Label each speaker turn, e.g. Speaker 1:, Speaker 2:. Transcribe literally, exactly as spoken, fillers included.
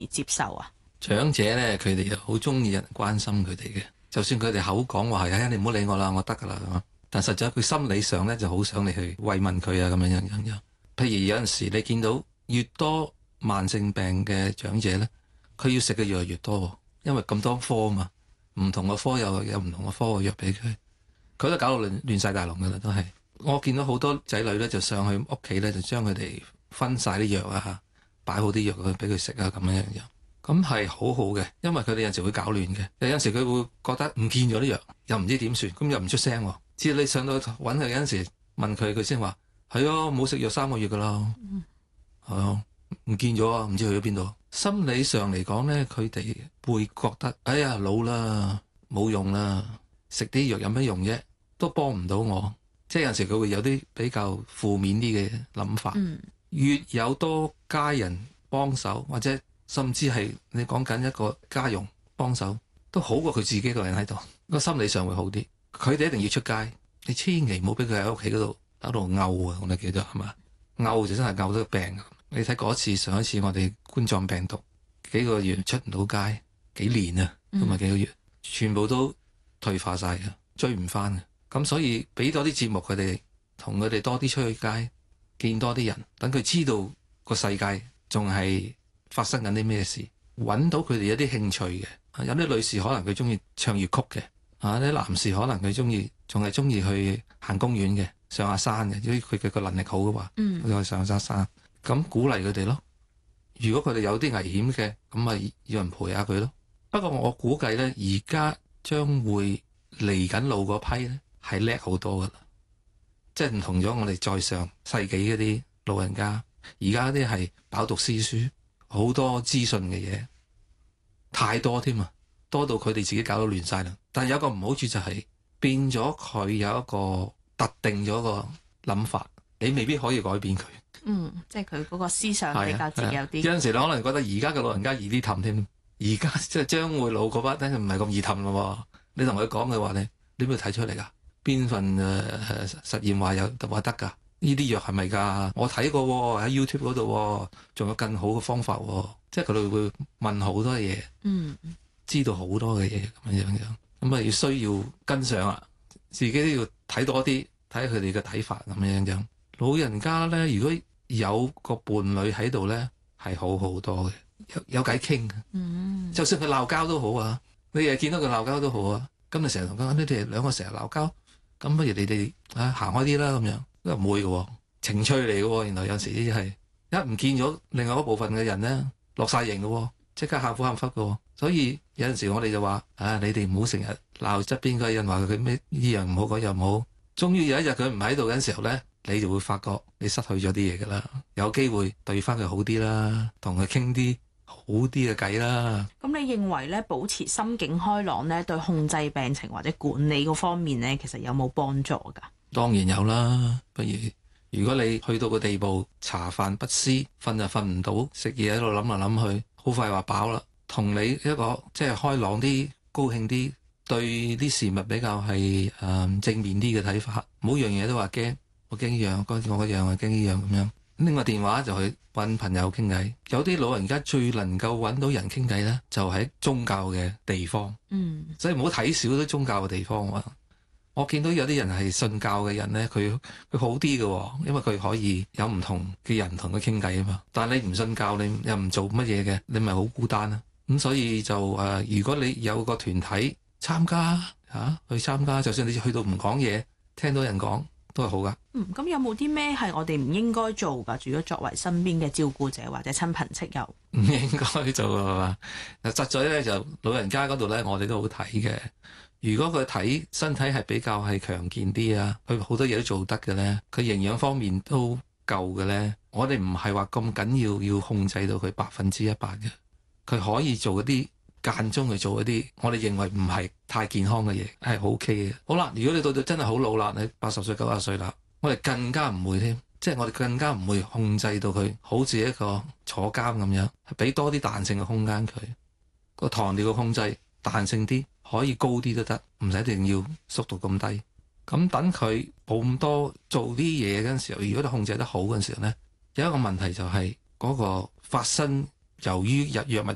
Speaker 1: 接受啊？
Speaker 2: 長者咧，佢哋好中意人關心佢哋嘅，就算佢哋口講話係，哎，你唔好理我啦，我得噶啦咁，但實際佢心理上咧就好想你去慰問佢啊，咁樣樣樣樣。譬如有陣時你見到越多慢性病嘅長者咧，佢要食嘅藥越多，因為咁多科啊嘛，唔同嘅科又有唔同嘅科嘅藥俾佢，佢都搞到亂亂晒大龍噶啦，都係。我見到好多仔女咧就上去屋企咧，就將佢哋分晒啲藥啊，擺好啲藥去俾佢食啊，咁樣樣樣。咁係好好嘅，因為佢哋有陣時會搞亂嘅，有陣時佢會覺得唔見咗啲藥，又唔知點算，咁又唔出聲喎。至你上到揾佢有陣時問佢，佢先話係啊，冇食藥三個月噶啦，係啊，唔見咗啊，唔知去咗邊度。心理上嚟講咧，佢哋會覺得哎呀老啦，冇用啦，食啲藥有咩用啫，都幫唔到我。即係有陣時佢會有啲比較負面啲嘅諗法。嗯、越有多家人幫手或者甚至係你講緊一個家傭幫手，都好過佢自己一個人喺度，個心理上會好啲。佢哋一定要出街，你千祈唔好俾佢喺屋企嗰度喺度嘔啊！我哋記得係嘛？嘔就真係嘔得病。你睇嗰次上一次我哋冠狀病毒幾個月出唔到街，幾年啊，咁啊幾個月，嗯、全部都退化晒嘅，追唔翻嘅。咁所以俾多啲節目佢哋，同佢哋多啲出去街，見多啲人，等佢知道個世界仲係發生緊啲咩事，揾到佢哋一啲興趣嘅，有啲女士可能佢中意唱粵曲嘅，啊啲男士可能佢中意仲係中意去行公園嘅，上下山嘅，如果佢嘅個能力好嘅話，嗯，去上下山，咁鼓勵佢哋咯。如果佢哋有啲危險嘅，咁咪要人陪下佢咯。不過我估計咧，而家將會嚟緊路嗰批咧係叻好多噶啦，即係唔同咗我哋再上世紀嗰啲老人家，而家啲係飽讀詩書。好多資訊嘅嘢太多添啊，多到佢哋自己搞到亂晒啦。但係有一個唔好處就係、是、變咗佢有一個特定咗個諗法，你未必可以改變佢。嗯，
Speaker 1: 即係佢嗰個思想比較自由啲。
Speaker 2: 有陣時你可能覺得而家嘅老人家易啲氹添，而家即係將會老嗰班咧唔係咁易氹咯。你同佢講嘅話咧，你會睇出嚟噶？邊份誒、呃、實驗話有話得噶？呢啲藥係咪㗎？我睇過喎，喺 YouTube 嗰度，仲有更好嘅方法喎。即係佢哋會問好多嘢，嗯，知道好多嘅嘢咁樣樣，咁啊要需要跟上啊，自己都要睇多啲，睇佢哋嘅睇法咁樣樣。老人家咧，如果有個伴侶喺度咧，係好好多嘅，有有偈傾。嗯，就算佢鬧交都好啊，你又見到佢鬧交都好啊，咁你成日同佢講，你哋兩個成日鬧交，咁不如你哋啊行開啲啦咁樣。都唔會嘅，情趣嚟嘅。然後有時呢啲係一唔見咗，另外一部分嘅人咧落晒型嘅，即刻喊苦喊忽嘅。所以有陣時我哋就話：啊，你哋唔好成日鬧側邊嗰個人，話佢咩呢樣唔好，嗰樣唔好。終於有一日佢唔喺度嘅時候咧，你就會發覺你失去咗啲嘢㗎啦。有機會對翻佢好啲啦，同佢傾啲好啲嘅偈啦。
Speaker 1: 咁你認為咧，保持心境開朗咧，對控制病情或者管理嗰方面咧，其實有冇幫助㗎？
Speaker 2: 當然有啦，不如如果你去到個地步，茶飯不思，瞓就瞓唔到，食嘢喺度諗嚟諗去，好快話飽啦。同你一個即係開朗啲、高興啲，對啲事物比較係誒、呃、正面啲嘅睇法，唔好樣嘢都話驚，我驚呢樣，我嗰樣，我驚呢樣咁樣。拎個電話就去揾朋友傾偈，有啲老人家最能夠揾到人傾偈咧，就喺宗教嘅地方。嗯，所以唔好睇少啲宗教嘅地方喎。我見到有啲人係信教嘅人咧，佢佢好啲嘅，因為佢可以有唔同嘅人同佢傾偈啊嘛。但係你唔信教，你又唔做乜嘢嘅，你咪好孤單啊。咁所以就誒、呃，如果你有個團體參加嚇、啊，去參加，就算你去到唔講嘢，聽到人講都係好噶。
Speaker 1: 嗯，咁有冇啲咩係我哋唔應該做噶？如果作為身邊嘅照顧者或者親朋戚友，
Speaker 2: 唔應該做啊嘛。實際咧就老人家嗰度咧，我哋都好睇嘅。如果佢睇身體係比較係強健啲啊，佢好多嘢都做得嘅咧，佢營養方面都夠嘅咧，我哋唔係話咁緊要要控制到佢百分之一百嘅，佢可以做一啲間中去做一啲我哋認為唔係太健康嘅嘢，係 OK 嘅。好啦，如果你到到真係好老啦，你八十歲九十歲啦，我哋更加唔會添，即係我哋更加唔會控制到佢好似一個坐監咁樣，俾多啲彈性嘅空間佢，個糖尿嘅控制彈性啲。可以高啲都得，唔使一定要縮到咁低。咁等佢冇咁多做啲嘢嗰陣時候，如果你控制得好嗰陣時候咧，有一個問題就係嗰個發生由於日藥物